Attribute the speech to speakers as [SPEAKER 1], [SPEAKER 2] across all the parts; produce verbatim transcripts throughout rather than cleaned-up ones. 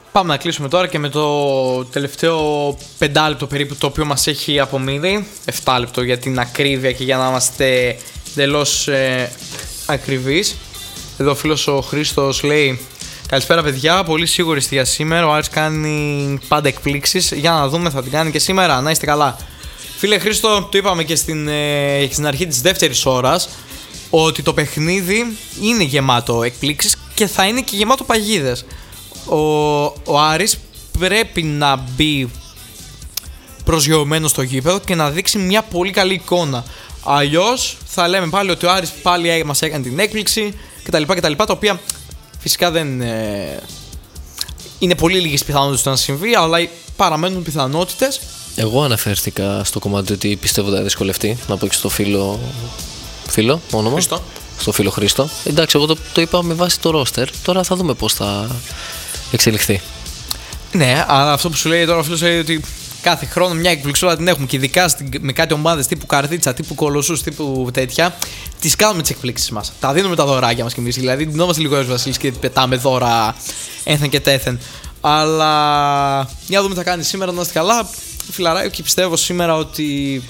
[SPEAKER 1] Πάμε να κλείσουμε τώρα και με το τελευταίο πεντάλεπτο περίπου το οποίο μας έχει απομείνει. Εφτά λεπτό για την ακρίβεια και για να είμαστε εντελώς ε, ακριβείς. Εδώ ο φίλος ο Χρήστος λέει: καλησπέρα παιδιά, πολύ σίγουρη για σήμερα. Ο Άρης κάνει πάντα εκπλήξεις. Για να δούμε, θα την κάνει και σήμερα. Να είστε καλά. Φίλε Χρήστο, το είπαμε και στην, ε, στην αρχή της δεύτερης ώρας ότι το παιχνίδι είναι γεμάτο εκπλήξεις και θα είναι και γεμάτο παγίδες. Ο, ο Άρης πρέπει να μπει προσγειωμένο στο γήπεδο και να δείξει μια πολύ καλή εικόνα. Αλλιώς θα λέμε πάλι ότι ο Άρης πάλι μας έκανε την έκπληξη κτλ. κτλ τα οποία φυσικά δεν ε, είναι πολύ λίγες πιθανότητες να συμβεί, αλλά παραμένουν πιθανότητες.
[SPEAKER 2] Εγώ αναφέρθηκα στο κομμάτι ότι πιστεύω θα δυσκολευτεί. Να πω και στο φίλο. Φίλο, όνομα.
[SPEAKER 1] Χρήστο.
[SPEAKER 2] Στο φίλο Χρήστο. Εντάξει, εγώ το, το είπα με βάση το ρόστερ. Τώρα θα δούμε πώς θα εξελιχθεί.
[SPEAKER 1] Ναι, αλλά αυτό που σου λέει τώρα ο φίλος λέει ότι κάθε χρόνο μια εκπληξούλα την έχουμε. Και ειδικά με κάτι ομάδες τύπου Καρδίτσα, τύπου Κολοσσούς, τύπου τέτοια, τις κάνουμε τις εκπλήξεις μας. Τα δίνουμε τα δωράκια μας κι εμείς. Δηλαδή, δινόμαστε λίγο έως Βασίλης και πετάμε δώρα ένθεν και τέθεν. Αλλά για να δούμε τι θα κάνει σήμερα, να είστε καλά. Φιλαράκι, και πιστεύω σήμερα ότι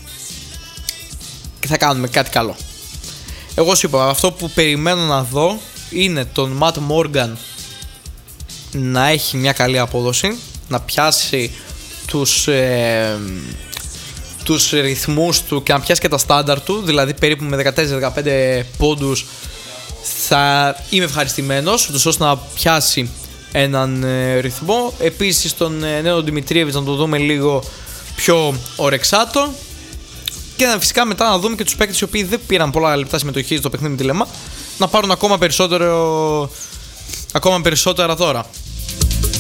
[SPEAKER 1] θα κάνουμε κάτι καλό. Εγώ σου είπα, αυτό που περιμένω να δω είναι τον Ματ Μόργαν να έχει μια καλή απόδοση, να πιάσει τους, ε, τους ρυθμούς του και να πιάσει και τα στάνταρ του, δηλαδή περίπου με δεκατέσσερα δεκαπέντε πόντους θα είμαι ευχαριστημένος, ώστε να πιάσει έναν ε, ρυθμό. Επίσης τον ε, νέο Δημητρίεβιτς να το δούμε λίγο πιο ορεξάτο. Και φυσικά μετά να δούμε και τους παίκτες οι οποίοι δεν πήραν πολλά λεπτά συμμετοχή στο παιχνίδι με τη Λεμά να πάρουν ακόμα περισσότερο, ακόμα περισσότερα τώρα.